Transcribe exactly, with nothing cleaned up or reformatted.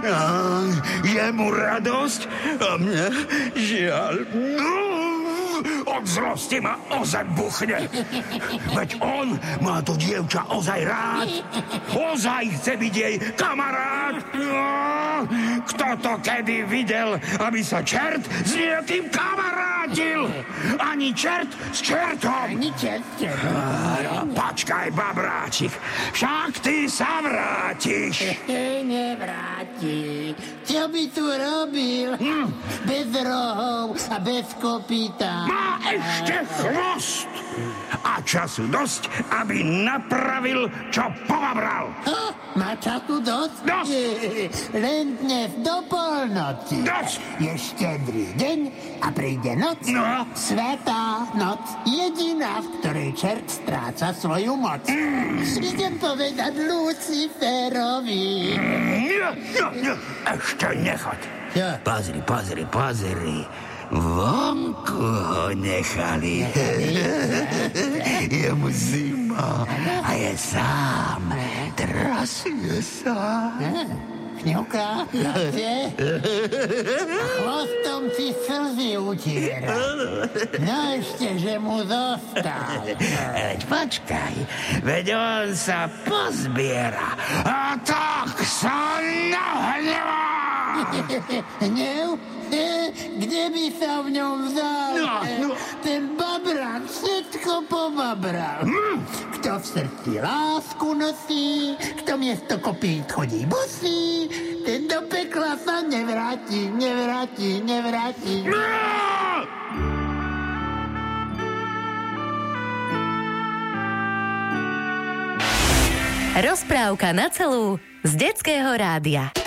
A je mu radosť a mne žiaľ. Od zlosti ma ozaj buchne. Veď on má to dievča ozaj rád. Ozaj chce byť jej kamarát. Kto to kedy videl, aby sa čert s niekým kamarátil? Ani čert s čertom. Ani čert s čertom. No, počkaj, babráčik, však ty sa vrátiš. Nevráti. Čo by tu robil? Hm. Bez rohov a bez kopýta. Má ešte chvost a času dosť, aby napravil, čo povabral. Ha, má času dosť? Dosť. Len dnes do polnoci. Dosť. Je štedrý deň a príde noc. No. Svätá noc. Jediná, v ktorej čert stráca svoju moc. Mm. Idem povedať Luciferovi. No, no, no, ešte nechoď. Ja. Pozri, pozri, pozri. Vonku ho nechali. Je mu zima a je sám. Trasie sa. Kňuka, chce. A chvostom si slzy utiera. No ešte, že mu zostal. Veď počkaj, veď on sa pozbiera a tak sa nahnevá. Hnev? Kde by sa v ňom vzal? No, no. Ten babran všetko pobabral. Hm. Kto v srdci lásku nosí, kto miesto kopít chodí bosý, ten do pekla sa nevráti, nevráti, nevráti. No! Rozprávka na celú z Detského rádia.